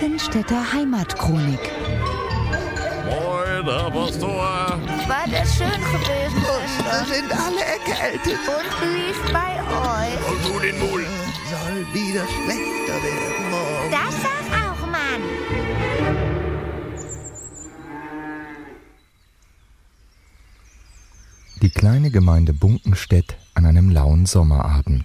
Bunkenstädter Heimatchronik. Moin, Herr Pastor. War das schön gewesen, Wir Schwester? sind alle erkältet. Und wie ist bei euch? Und du den Mul. Soll wieder schlechter werden morgen. Das sag auch, Mann. Die kleine Gemeinde Bunkenstedt an einem lauen Sommerabend.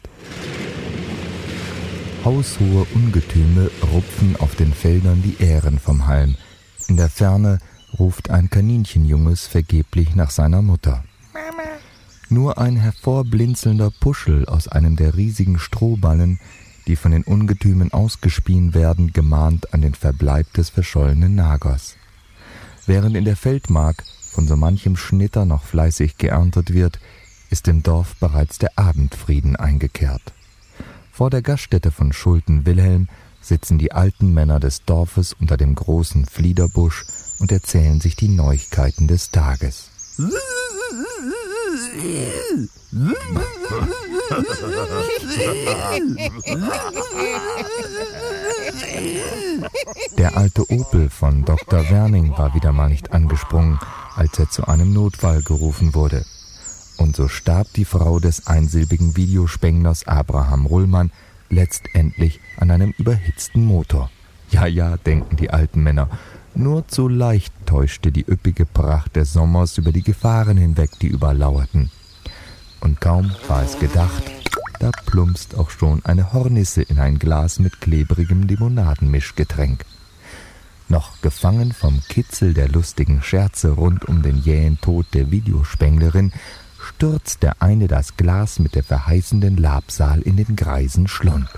Haushohe Ungetüme rupfen auf den Feldern die Ähren vom Halm. In der Ferne ruft ein Kaninchenjunges vergeblich nach seiner Mutter. Mama. Nur ein hervorblinzelnder Puschel aus einem der riesigen Strohballen, die von den Ungetümen ausgespien werden, gemahnt an den Verbleib des verschollenen Nagers. Während in der Feldmark von so manchem Schnitter noch fleißig geerntet wird, ist im Dorf bereits der Abendfrieden eingekehrt. Vor der Gaststätte von Schulten-Wilhelm sitzen die alten Männer des Dorfes unter dem großen Fliederbusch und erzählen sich die Neuigkeiten des Tages. Der alte Opel von Dr. Werning war wieder mal nicht angesprungen, als er zu einem Notfall gerufen wurde. Und so starb die Frau des einsilbigen Videospenglers Abraham Rullmann letztendlich an einem überhitzten Motor. Ja, denken die alten Männer, nur zu leicht täuschte die üppige Pracht des Sommers über die Gefahren hinweg, die überlauerten. Und kaum war es gedacht, da plumpst auch schon eine Hornisse in ein Glas mit klebrigem Limonadenmischgetränk. Noch gefangen vom Kitzel der lustigen Scherze rund um den jähen Tod der Videospenglerin, stürzt der eine das Glas mit der verheißenden Labsal in den greisen Schlund.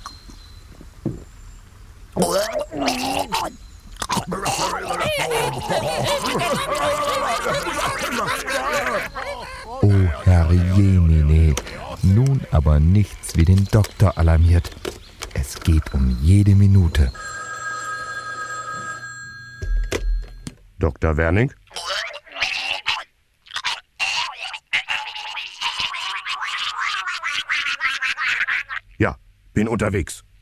Oh Herrjemine, nun aber nichts wie den Doktor alarmiert. Es geht um jede Minute. Dr. Werning? Ja, bin unterwegs.